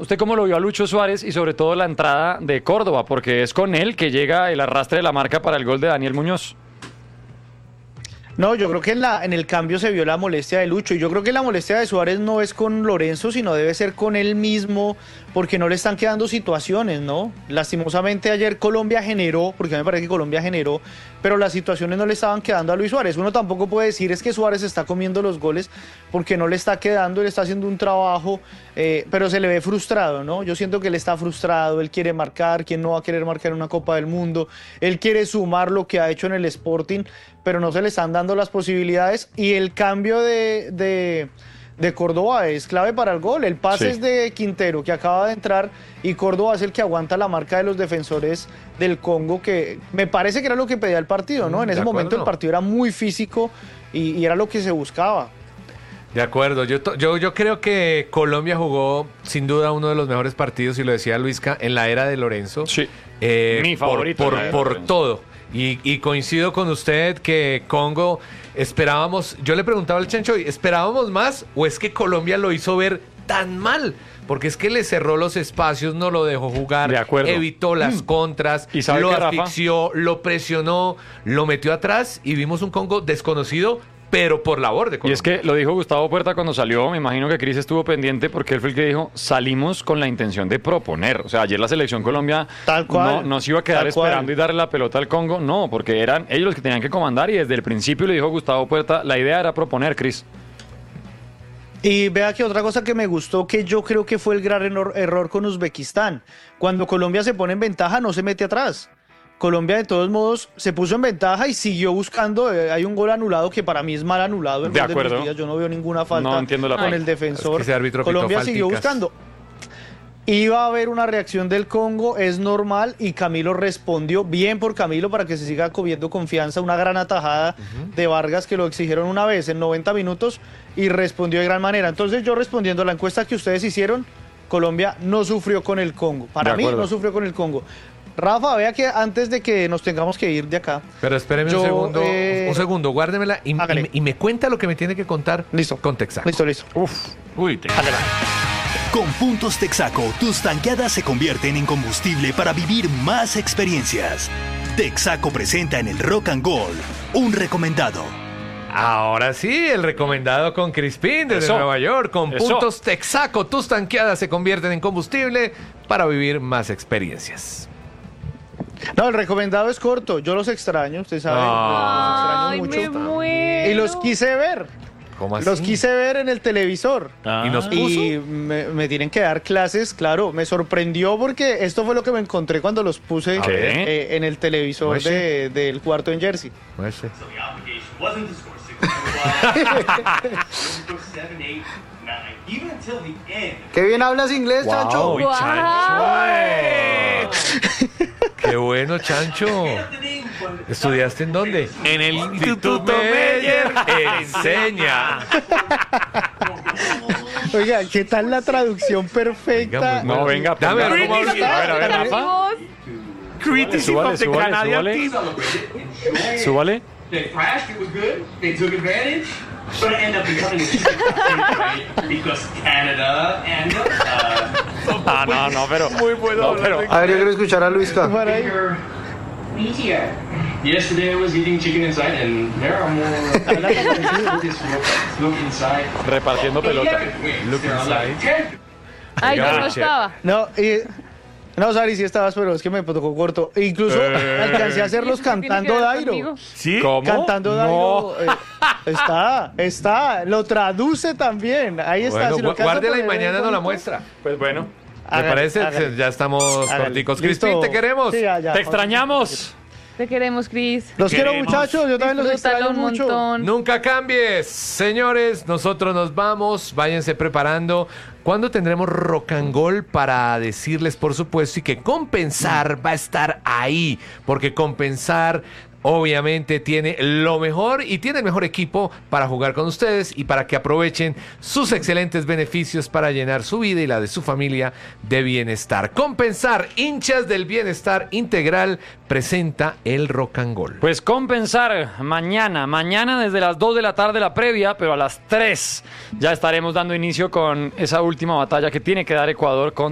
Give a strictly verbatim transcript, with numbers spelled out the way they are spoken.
¿usted cómo lo vio a Lucho Suárez y sobre todo la entrada de Córdoba? Porque es con él que llega el arrastre de la marca para el gol de Daniel Muñoz. No, yo creo que en, la, en el cambio se vio la molestia de Lucho y yo creo que la molestia de Suárez no es con Lorenzo, sino debe ser con él mismo, porque no le están quedando situaciones, ¿no? Lastimosamente ayer Colombia generó, porque a mí me parece que Colombia generó, pero las situaciones no le estaban quedando a Luis Suárez. Uno tampoco puede decir es que Suárez está comiendo los goles porque no le está quedando, él está haciendo un trabajo, eh, pero se le ve frustrado, ¿no? Yo siento que él está frustrado, él quiere marcar, ¿quién no va a querer marcar en una Copa del Mundo? Él quiere sumar lo que ha hecho en el Sporting, pero no se le están dando las posibilidades y el cambio de, de, de Córdoba es clave para el gol. El pase sí. es de Quintero, que acaba de entrar, y Córdoba es el que aguanta la marca de los defensores del Congo, que me parece que era lo que pedía el partido, ¿no? En ese momento el partido era muy físico y, y era lo que se buscaba. De acuerdo, yo, yo, yo creo que Colombia jugó sin duda uno de los mejores partidos, y lo decía Luisca, en la era de Lorenzo. Sí, eh, mi favorito. Por, por, por todo. Y, y coincido con usted que Congo esperábamos, yo le preguntaba al Chancho, ¿esperábamos más o es que Colombia lo hizo ver tan mal? Porque es que le cerró los espacios, no lo dejó jugar, de acuerdo. evitó las mm. contras, ¿Y sabe lo qué, asfixió, Rafa? lo presionó, lo metió atrás y vimos un Congo desconocido, pero por labor de Colombia. Y es que lo dijo Gustavo Puerta cuando salió, me imagino que Cris estuvo pendiente porque él fue el que dijo, salimos con la intención de proponer. O sea, ayer la selección Colombia Tal cual, no, no se iba a quedar esperando cual. y darle la pelota al Congo, no, porque eran ellos los que tenían que comandar y desde el principio le dijo Gustavo Puerta, la idea era proponer, Cris. Y vea que otra cosa que me gustó, que yo creo que fue el gran error, error con Uzbekistán. Cuando Colombia se pone en ventaja, no se mete atrás. Colombia de todos modos se puso en ventaja y siguió buscando. Eh, hay un gol anulado que para mí es mal anulado. En de gol de acuerdo. Luis Díaz. Yo no veo ninguna falta no entiendo la con falta. el defensor. Es que ese árbitro Colombia pitó siguió falticas. buscando. Iba a haber una reacción del Congo, es normal, y Camilo respondió bien por Camilo para que se siga cogiendo confianza. Una gran atajada uh-huh. de Vargas que lo exigieron una vez en noventa minutos y respondió de gran manera. Entonces yo respondiendo a la encuesta que ustedes hicieron, Colombia no sufrió con el Congo. Para mí no sufrió con el Congo. Rafa, vea que antes de que nos tengamos que ir de acá. Pero espéreme yo, un segundo, eh... un segundo, guárdemela y, y, y me cuenta lo que me tiene que contar. Listo. Con Texaco. Listo, listo. Uf. Uy, te... Con puntos Texaco, tus tanqueadas se convierten en combustible para vivir más experiencias. Texaco presenta en el Rock and Gold un recomendado. Ahora sí, el recomendado con Crispín desde Eso. Nueva York. Con Eso. puntos Texaco, tus tanqueadas se convierten en combustible para vivir más experiencias. No, el recomendado es corto. Yo los extraño, usted sabe. Oh. Los extraño Ay, mucho. me muero. Y los quise ver. ¿Cómo así? Los quise ver en el televisor. Ah. ¿Y nos puso? Y me, me tienen que dar clases, claro. Me sorprendió porque esto fue lo que me encontré cuando los puse eh, en el televisor de, del cuarto en Jersey. Qué bien hablas inglés, wow, Chancho. Wow. Chancho. Qué bueno, Chancho. ¿Estudiaste en dónde? En el Instituto Meyer. Enseña. Oiga, ¿qué tal la traducción perfecta? Venga, no, venga, dame, ponga, ¿cómo habla? a ver, a ver, Rafa. Criticism of the Canadian team. Súbale. They crashed, it was good. They took advantage, but it ended up becoming a right? Because Canada and uh, Ah, no, no, pero muy bueno. No, pero a ver, yo quiero escuchar a Luisca. Meteor. Yesterday I was eating chicken inside, and there are more. Look inside. Repartiendo pelota. Look inside. Ay, yo no estaba. No, y no, Sari, sí estabas, pero es que me tocó corto. E incluso eh, alcancé a hacerlos cantando Dairo. ¿Sí? ¿Cómo? Cantando Dairo. No. Eh, está, está. Lo traduce también. Ahí está. Bueno, si lo guárdela y mañana nos la muestra. Pues bueno. ¿Me hágale, parece? Hágale. Ya estamos corticos. Crispín, te queremos. Sí, ya, ya. Te extrañamos. Te queremos, Cris. Los quiero, Queremos. muchachos. Yo también los Disfrútalo extraño un mucho. montón. Nunca cambies, señores. Nosotros nos vamos. Váyanse preparando. ¿Cuándo tendremos Rock and Gold para decirles, por supuesto, y que Compensar va a estar ahí? Porque Compensar obviamente tiene lo mejor y tiene el mejor equipo para jugar con ustedes y para que aprovechen sus excelentes beneficios para llenar su vida y la de su familia de bienestar. Compensar, hinchas del bienestar integral, presenta el Rock and Gold. Pues Compensar mañana, mañana desde las dos de la tarde la previa, pero a las tres ya estaremos dando inicio con esa última batalla que tiene que dar Ecuador con